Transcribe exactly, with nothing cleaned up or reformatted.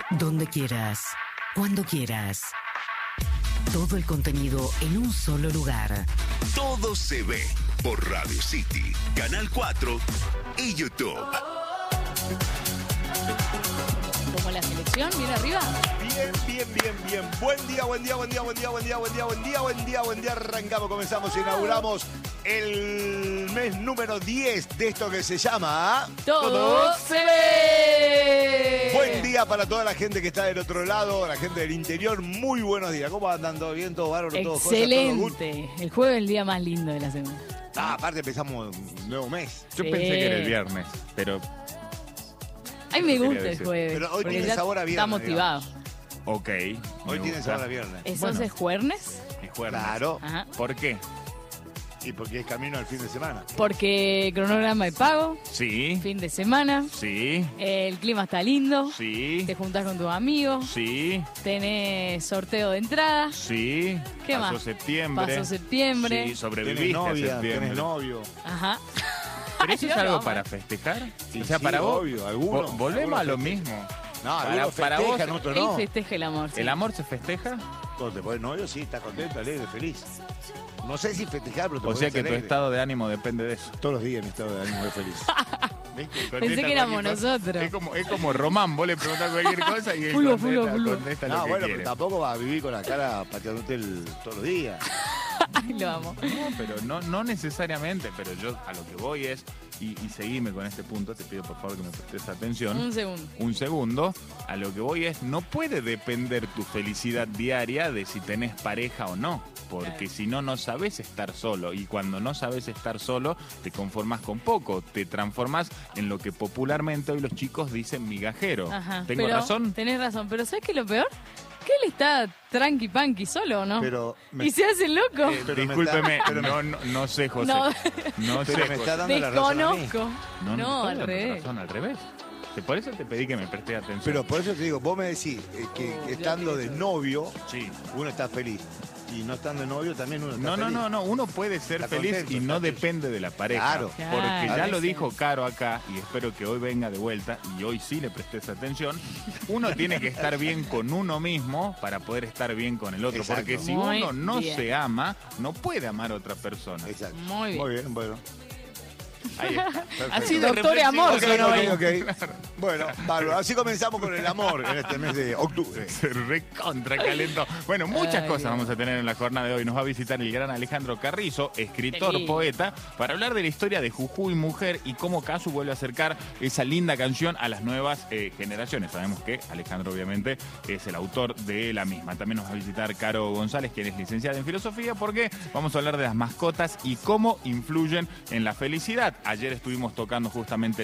Donde quieras, cuando quieras. Todo el contenido en un solo lugar. Todo se ve por Radio City, Canal cuatro y YouTube. Como la selección, viene arriba. Bien, bien, bien, bien. Buen día, buen día, buen día, buen día, buen día, buen día, buen día, buen día, buen día. Arrancamos, comenzamos, inauguramos el mes número diez de esto que se llama... Todo se ve. Buen día para toda la gente que está del otro lado, la gente del interior. Muy buenos días. ¿Cómo andan? ¿Todo bien? ¿Todo bárbaro? ¿Todo cosas? ¿Todo Excelente. El jueves es el día más lindo de la semana. Ah, aparte empezamos un nuevo mes. Yo Sí. pensé que era el viernes, pero A mí me Quería gusta el decir. jueves. Pero hoy porque tiene ya sabor a está viernes, motivado. ok. Hoy me tiene gusta. sabor a viernes. ¿Eso Bueno. es jueves? Es jueves. Claro. Ajá. ¿Por qué? Y porque es camino al fin de semana. Porque cronograma de pago, Sí, fin de semana, sí, el clima está lindo, sí, te juntás con tus amigos, sí, tenés sorteo de entradas, sí. ¿Qué Pasó más? septiembre. pasó septiembre. Sí, Tenés sobreviviste a novia, septiembre. tenés novio. Ajá. ¿Pero eso es Yo algo no, para man. festejar? Sí, o sea, sí, para vos, obvio, algunos, vo- volvemos algunos a lo festejan. mismo. No, Para- algunos para festejan, vos, otros Él no. festeja el amor. sí. ¿El amor se festeja? Cuando te pones novio, sí, estás contento, alegre, feliz. No sé si festejar, pero te O sea pones que tu alegre. estado de ánimo depende de eso. Todos los días mi estado de ánimo es feliz. ¿Viste? Pensé Contesta que éramos cualquier cosa. nosotros. Es como, es como Román, vos le preguntás cualquier cosa y él Fulvo, contesta, fulvo, fulvo. contesta lo No, que bueno, quiere. pero tampoco vas a vivir con la cara pateándote el, todos los días. Ay, lo amo. No, pero no, no necesariamente, pero yo a lo que voy es, y, y seguime con este punto, te pido por favor que me prestes atención. Un segundo. Un segundo, a lo que voy es, no puede depender tu felicidad diaria de si tenés pareja o no, porque Claro. si no, no sabes estar solo, y cuando no sabes estar solo, te conformas con poco, te transformas en lo que popularmente hoy los chicos dicen migajero. Ajá. ¿Tengo pero, razón? Tenés razón, pero ¿sabes qué es lo peor? Que él está tranqui panqui solo, ¿o ¿no? Pero me, Y se hace loco. Eh, pero me Discúlpeme, está- pero me- no, no, no sé, José. No. No, sé, pero me José. está dando la razón a mí. Desconozco. No, No, te al doy la revés. razón, al revés. Te- Por eso te pedí que me prestes atención. Pero por eso te digo, vos me decís eh, que Oh, estando Dios de mío. novio, sí. uno está feliz. Y no estando de novio también uno está No, no, feliz. no, no, uno puede ser Está feliz contento, y está no feliz. depende de la pareja. Claro. Porque ya Claro, lo sí. dijo Caro acá y espero que hoy venga de vuelta y hoy sí le prestes atención. Uno tiene que estar bien con uno mismo para poder estar bien con el otro. Exacto. Porque si Muy uno no bien. se ama, no puede amar a otra persona. Exacto. Muy bien. Muy bien, bueno. Ahí está. Perfecto. Así de Doctor reflexivo. Amor, Ok, sonó hoy. ok, ok. Bueno, bárbaro. Así comenzamos con el amor en este mes de octubre. Se recontra calentó. Bueno, muchas Ay, cosas Dios. vamos a tener en la jornada de hoy. Nos va a visitar el gran Alejandro Carrizo, escritor, Qué lindo. poeta, para hablar de la historia de Jujuy Mujer y cómo Casu vuelve a acercar esa linda canción a las nuevas eh, generaciones. Sabemos que Alejandro, obviamente, es el autor de la misma. También nos va a visitar Caro González, quien es licenciada en filosofía, porque vamos a hablar de las mascotas y cómo influyen en la felicidad. Ayer estuvimos tocando justamente